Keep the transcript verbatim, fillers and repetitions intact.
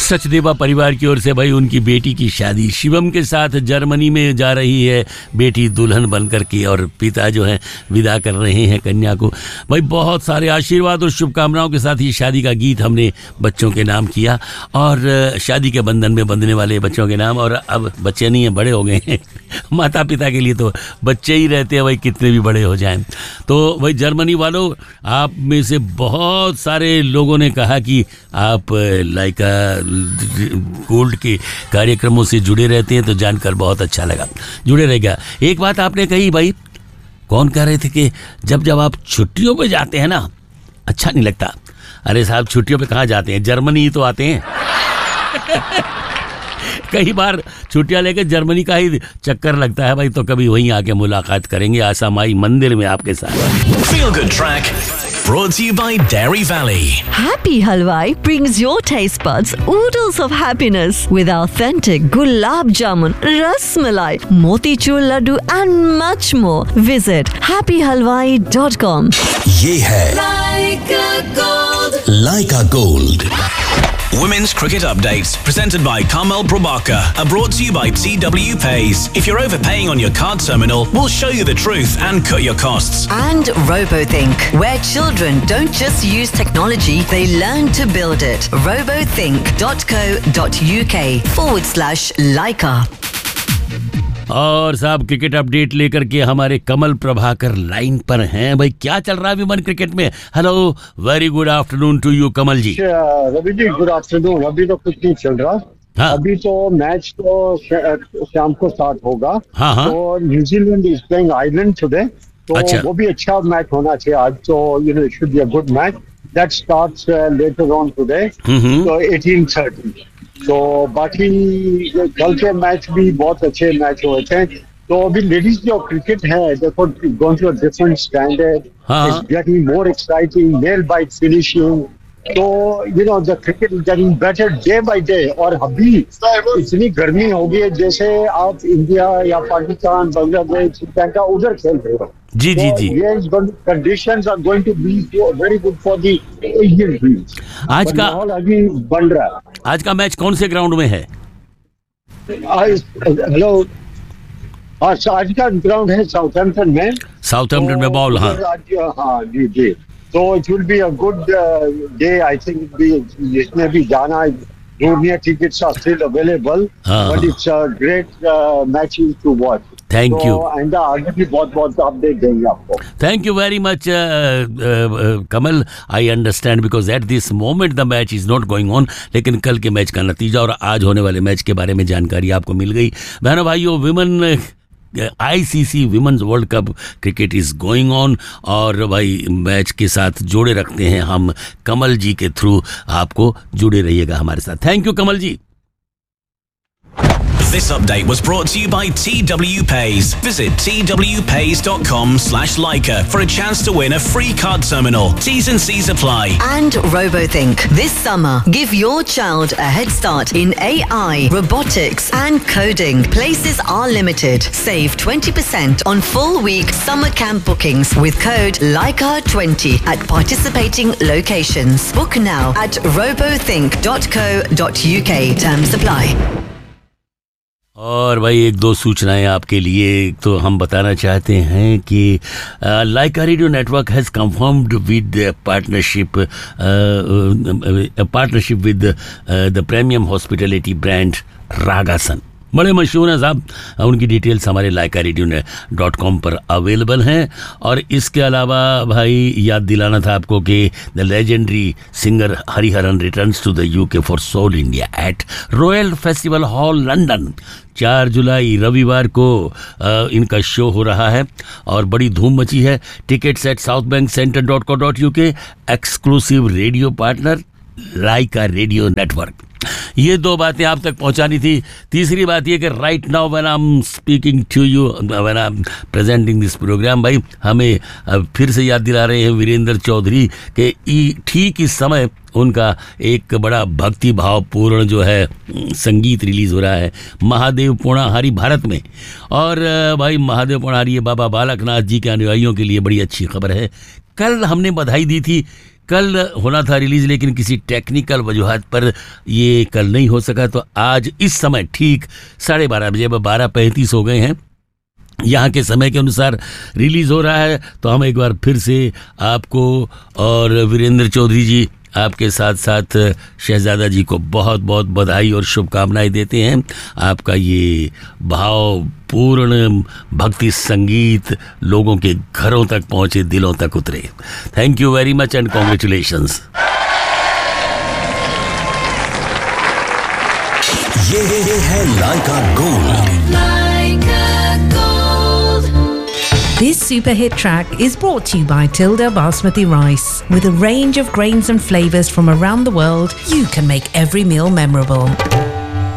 सचदेवा परिवार की ओर से भाई उनकी बेटी की शादी शिवम के साथ जर्मनी में जा रही है बेटी दुल्हन बनकर के, और पिता जो है विदा कर रहे हैं कन्या को। भाई बहुत सारे आशीर्वाद और शुभकामनाओं के साथ ये शादी का गीत हमने बच्चों के नाम किया, और शादी के बंधन में बंधने वाले बच्चों के नाम। और अब बच्चे नहीं हैं, बड़े हो गए हैं माता पिता के लिए तो बच्चे ही रहते हैं भाई, कितने भी बड़े हो जाएं। तो भाई जर्मनी वालों, आप में से बहुत सारे लोगों ने कहा कि आप लाइका गोल्ड के कार्यक्रमों से जुड़े रहते हैं, तो जानकर बहुत अच्छा लगा, जुड़े रहेगा। एक बात आपने कही भाई, कौन कह रहे थे कि जब जब आप छुट्टियों पे जाते हैं ना अच्छा नहीं लगता। अरे साहब छुट्टियों पे कहाँ जाते हैं, जर्मनी ही तो आते हैं कई बार छुट्टियां लेकर जर्मनी का ही चक्कर लगता है भाई, तो कभी वहीं आके मुलाकात करेंगे आशा माई मंदिर में आपके साथ। Feel Good Track brought to you by Dairy Valley. Happy Halwai brings your taste buds oodles of happiness with authentic gulab jamun, ras malai, motichur laddu and much more. Visit happy halwai dot com. ये है Laika Gold. Laika Gold. Women's Cricket Updates, presented by Kamal Prabhakar, are brought to you by T W Pays. If you're overpaying on your card terminal, we'll show you the truth and cut your costs. And RoboThink, where children don't just use technology, they learn to build it. robothink dot co dot uk forward slash Laika. और साहब cricket update लेकर के हमारे कमल Prabhakar line पर हैं। भाई क्या चल रहा है विमेन क्रिकेट में? Hello, very good afternoon to you Kamal ji. Ravi ji good afternoon. अभी तो कुछ नहीं चल रहा। हाँ। अभी तो मैच तो शाम को स्टार्ट होगा। हाँ हाँ। तो New Zealand is playing Ireland today, तो अच्छा। वो भी अच्छा मैच होना चाहिए आज, तो you know it should be a good match that starts later on today, तो एटीन थर्टी। तो बाकी कल के मैच भी बहुत अच्छे मैच हुए थे। तो अभी लेडीज जो क्रिकेट है देखो going to a different standard, it's getting more exciting, nail bite finishing. तो you know the cricket is getting better day by day. और अभी इतनी गर्मी हो गई है जैसे आप इंडिया या पाकिस्तान, बांग्लादेश, श्रीलंका उधर खेल रहे हो। जी जी जी। Conditions are going to be very good for the Asian teams. आज का अभी बन रहा है। आज का मैच कौन से ग्राउंड में है? हेलो, आज का ग्राउंड है साउथहैम्पटन में। साउथहैम्पटन में बॉल। हाँ हाँ जी जी। तो it will be a good day I think. जिसमें भी जाना है, junior tickets are still available, but it's a great match to watch. Thank you. And आगे भी बहुत बहुत अपडेट देंगे आपको। Thank you very much Kamal. I understand because at this moment the match is not going on, लेकिन कल के match का नतीजा और आज होने वाले मैच के बारे में जानकारी आपको मिल गई। बहनों भाइयों, women ICC women's world cup cricket is going on, और भाई मैच के साथ जोड़े रखते हैं हम कमल जी के थ्रू। आपको जुड़े रहिएगा हमारे साथ। Thank you Kamal ji. This update was brought to you by T W Pays. Visit t w pays dot com slash Laika for a chance to win a free card terminal. T's and C's apply. And RoboThink. This summer, give your child a head start in A I, robotics and coding. Places are limited. Save twenty percent on full week summer camp bookings with code Laika twenty at participating locations. Book now at robothink dot co dot uk. Terms apply. और भाई एक दो सूचनाएं आपके लिए। तो हम बताना चाहते हैं कि लाइका radio network has confirmed with partnership partnership with the premium hospitality brand रागासन। बड़े मशहूर हैं साहब, उनकी डिटेल्स हमारे लाइका रेडियो डॉट कॉम पर अवेलेबल हैं। और इसके अलावा भाई याद दिलाना था आपको कि the legendary singer Hariharan returns to the UK for soul India at royal festival hall London. चार जुलाई रविवार को आ, इनका शो हो रहा है और बड़ी धूम मची है। Tickets eight south bank centre dot co dot UK. Exclusive radio partner लाइका रेडियो नेटवर्क। ये दो बातें आप तक पहुंचानी थी। तीसरी बात ये कि right now when I am speaking to you, when I am presenting this programme, भाई हमें फिर से याद दिला रहे हैं वीरेंद्र चौधरी के ठीक इस समय उनका एक बड़ा भक्ति भावपूर्ण जो है संगीत रिलीज हो रहा है महादेव पुणाहारी भारत में। और भाई महादेव पुणाहारी बाबा बालकनाथ जी के अनुयायियों के लिए बड़ी अच्छी खबर है। कल हमने बधाई दी थी कल होना था रिलीज, लेकिन किसी टेक्निकल वजूहत पर ये कल नहीं हो सका। तो आज इस समय ठीक साढ़े बारह बजे, अब बारह पैंतीस हो गए हैं यहाँ के समय के अनुसार रिलीज हो रहा है। तो हम एक बार फिर से आपको और वीरेंद्र चौधरी जी, आपके साथ साथ शहजादा जी को बहुत बहुत बधाई और शुभकामनाएं देते हैं। आपका ये भावपूर्ण भक्ति संगीत लोगों के घरों तक पहुंचे, दिलों तक उतरे। Thank you very much and congratulations. ये है लाइका gold. This super hit track is brought to you by Tilda Basmati Rice. With a range of grains and flavors from around the world, you can make every meal memorable.